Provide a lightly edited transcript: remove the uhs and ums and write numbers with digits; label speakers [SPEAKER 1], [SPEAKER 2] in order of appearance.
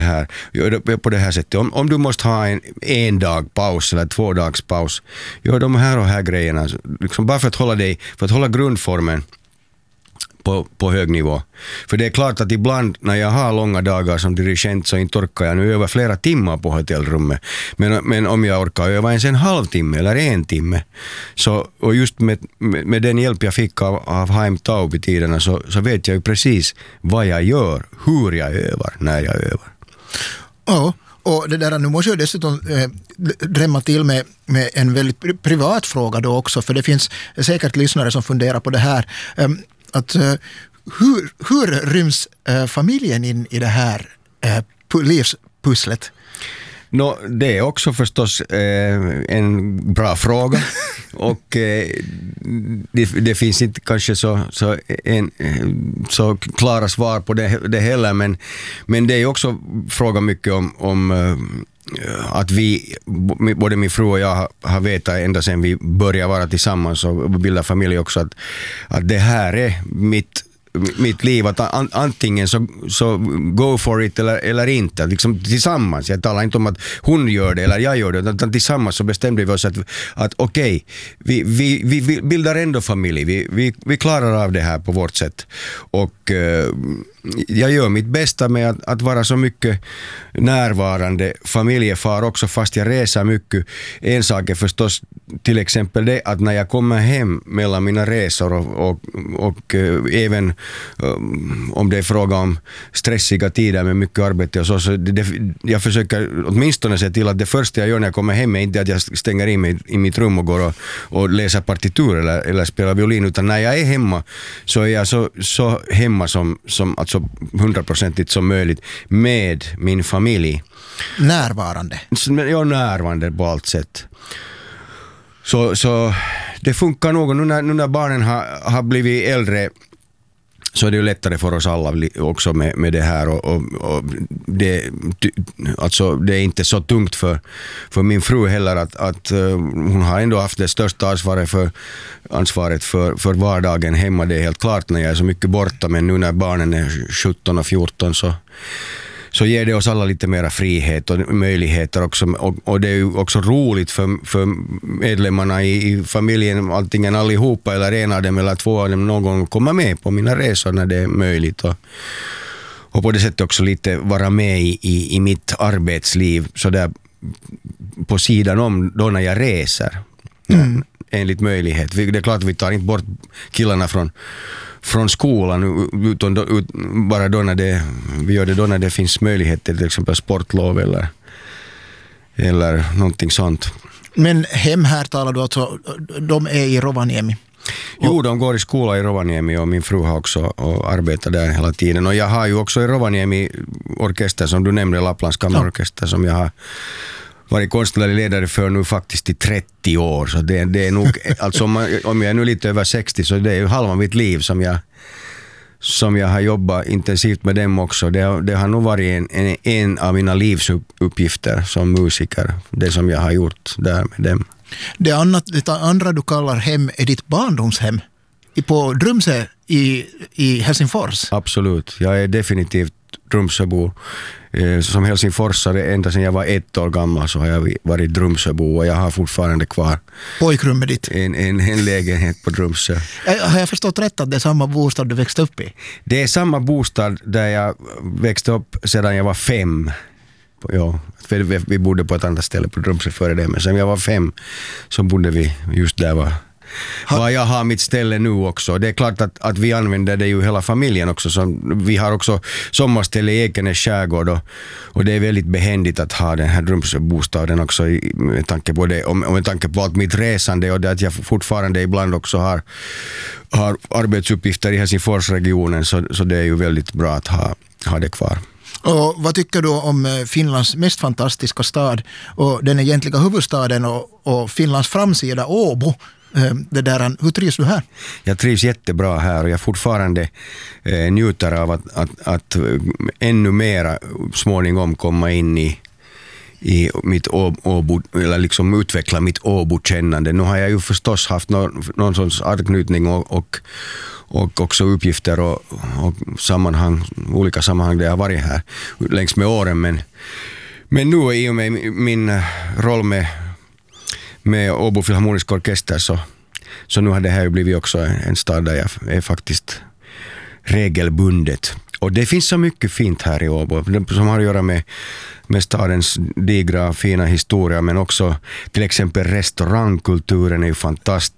[SPEAKER 1] här på det här sättet. Om du måste ha en dag paus eller 2 dags paus, gör de här och här grejerna liksom bara för att hålla grundformen på hög nivå. För det är klart att ibland när jag har långa dagar som dirigent så inte orkar jag nu öva flera timmar på hotellrummet. Men om jag orkar öva ens en halvtimme eller 1 timme. Så, och just med den hjälp jag fick av Haim Taub i tiderna så vet jag ju precis vad jag gör, hur jag övar, när jag övar.
[SPEAKER 2] Ja, och det där, nu måste jag dessutom drämma till med en väldigt privat fråga då också, för det finns säkert lyssnare som funderar på det här. Att hur ryms familjen in i det här livspusslet?
[SPEAKER 1] Det är också förstås en bra fråga och det finns inte kanske så klara svar på det heller, men det är också fråga mycket om att vi, både min fru och jag har vetat ända sedan vi började vara tillsammans och bilda familj också att det här är mitt liv, att antingen så go for it eller inte, liksom tillsammans. Jag talar inte om att hon gör det eller jag gör det, utan tillsammans så bestämde vi oss att okej, vi bildar ändå familj, vi klarar av det här på vårt sätt, och jag gör mitt bästa med att vara så mycket närvarande familjefar också, fast jag reser mycket. En sak är förstås till exempel det att när jag kommer hem mellan mina resor och även om det är fråga om stressiga tider med mycket arbete och så jag försöker åtminstone se till att det första jag gör när jag kommer hem är inte att jag stänger in mig i mitt rum och går och läser partitur eller spelar violin, utan när jag är hemma så är jag så hemma som alltså 100% som möjligt med min familj.
[SPEAKER 2] Närvarande?
[SPEAKER 1] Ja, närvarande på allt sätt. Så det funkar nog. Nu när barnen har blivit äldre så är det ju lättare för oss alla också med det här, och det är inte så tungt för min fru heller att hon har ändå haft det största ansvaret för vardagen hemma. Det är helt klart när jag är så mycket borta, men nu när barnen är 17 och 14 så ger det oss alla lite mera frihet och möjligheter också, och det är ju också roligt för medlemmarna i familjen, antingen allihopa eller en av dem eller 2 av dem, någon gång komma med på mina resor när det är möjligt, och på det sättet också lite vara med i mitt arbetsliv så där på sidan om då när jag reser. Enligt möjlighet. Det är klart att vi tar inte bort killarna från skolan bara då när vi gör det då när det finns möjligheter, till exempel sportlov eller någonting sånt.
[SPEAKER 2] Men hem här talar du alltså, de är i Rovaniemi?
[SPEAKER 1] Jo, de går i skola i Rovaniemi och min fru har också och arbetar där hela tiden. Och jag har ju också i Rovaniemi orkester som du nämnde, Lapplands kammarorkester, som jag har varit konstnärlig ledare för nu faktiskt i 30 år. Så det är nog, alltså om jag är nu lite över 60 så det är ju halva mitt liv som jag har jobbat intensivt med dem också. Det har nog varit en av mina livsuppgifter som musiker, det som jag har gjort där med dem.
[SPEAKER 2] Det andra du kallar hem är ditt barndomshem på Drumsö i Helsingfors.
[SPEAKER 1] Absolut, jag är definitivt Drumsöbo. Som helsingforsare ända sedan jag var 1 år gammal så har jag varit Drumsöbo, och jag har fortfarande kvar
[SPEAKER 2] pojkrummet ditt.
[SPEAKER 1] En lägenhet på Drumsö.
[SPEAKER 2] Har jag förstått rätt att det är samma bostad du växte upp i?
[SPEAKER 1] Det är samma bostad där jag växte upp sedan jag var 5. Ja, vi bodde på ett annat ställe på Drumsö före det, men sen jag var 5 så bodde vi just där var jag har mitt ställe nu också. Det är klart att vi använder det ju hela familjen också. Så vi har också sommarställe i Ekenäs skärgård, och det är väldigt behändigt att ha den här Drumsöbostaden också med tanke på det, och med tanke på allt mitt resande och det att jag fortfarande ibland också har arbetsuppgifter i Helsingforsregionen, så det är ju väldigt bra att ha det kvar.
[SPEAKER 2] Och vad tycker du om Finlands mest fantastiska stad och den egentliga huvudstaden och Finlands framsida Åbo? Hur trivs du här? Jag trivs jättebra här, och jag fortfarande njuter av att ännu mera småningom komma in i mitt Åbo, eller liksom utveckla mitt Åbo-kännande. Nu har jag ju förstås haft någon sorts anknytning och
[SPEAKER 1] och också uppgifter och sammanhang, olika sammanhang där jag har varit här längs med åren. Men nu i och med min roll med Åbo Filharmoniska Orkester så nu har det här ju blivit också en stad där jag är faktiskt regelbundet. Och det finns så mycket fint här i Åbo som har att göra med stadens digra, fina historia, men också till exempel restaurangkulturen är ju fantastisk.